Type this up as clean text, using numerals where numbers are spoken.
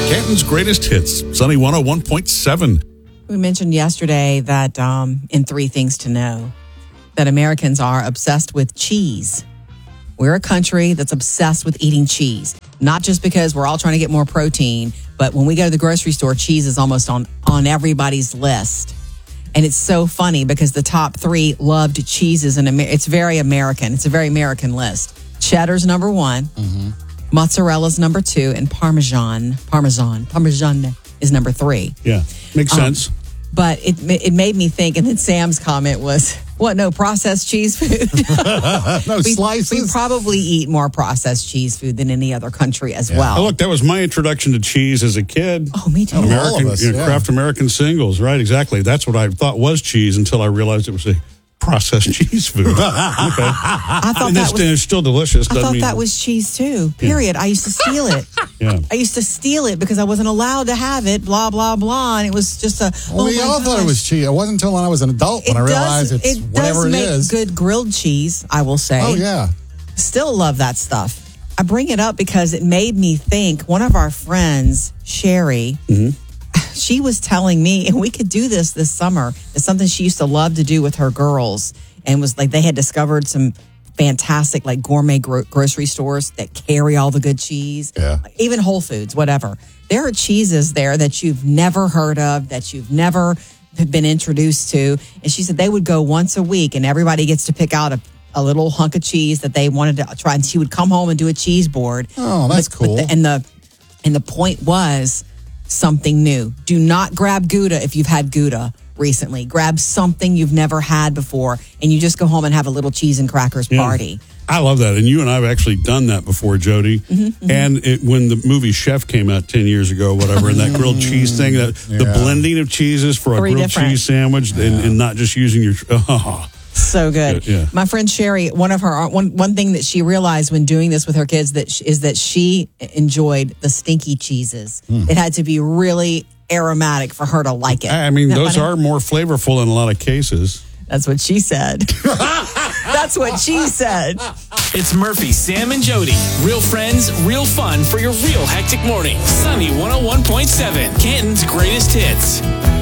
Canton's greatest hits, Sunny 101.7. We mentioned yesterday that in 3 Things to Know, that Americans are obsessed with cheese. We're a country that's obsessed with eating cheese, not just because we're all trying to get more protein, but when we go to the grocery store, cheese is almost on everybody's list. And it's so funny because the top 3 loved cheeses, and it's very American. It's a very American list. Cheddar's number 1, mozzarella's number 2, and Parmesan is number 3. Yeah, makes sense. But it made me think, and then Sam's comment was, what, no processed cheese food? No slices? We probably eat more processed cheese food than any other country as well. Oh, look, that was my introduction to cheese as a kid. Oh, me too. American, all of us, Kraft American Singles, right? Exactly. That's what I thought was cheese until I realized it was a processed cheese food. Okay. I thought It's still delicious. I thought that was cheese too. Period. I used to steal it. Yeah. I used to steal it because I wasn't allowed to have it. Blah blah blah, and it was just a. Well, we all thought it was cheese. It wasn't until I was an adult when I realized it's whatever it is. It does make good grilled cheese, I will say. Oh yeah. Still love that stuff. I bring it up because it made me think. One of our friends, Sherry. She was telling me, and we could do this summer. It's something she used to love to do with her girls, and was like they had discovered some fantastic like gourmet grocery stores that carry all the good cheese. Yeah. Even Whole Foods, whatever. There are cheeses there that you've never heard of, that you've never been introduced to. And she said they would go once a week, and everybody gets to pick out a little hunk of cheese that they wanted to try. And she would come home and do a cheese board. Oh, that's cool. And the point was something new. Do not grab Gouda if you've had Gouda recently. Grab something you've never had before, and you just go home and have a little cheese and crackers party. I love that. And you and I have actually done that before, Jody. And when the movie Chef came out 10 years ago, whatever, and that grilled cheese thing, the blending of cheeses for a grilled cheese sandwich and not just using your... So good. Yeah. My friend Sherry, one thing that she realized when doing this with her kids is that she enjoyed the stinky cheeses. It had to be really aromatic for her to like it. I mean, those are more flavorful in a lot of cases. That's what she said. That's what she said. It's Murphy, Sam, and Jody. Real friends, real fun for your real hectic morning. Sunny 101.7, Canton's greatest hits.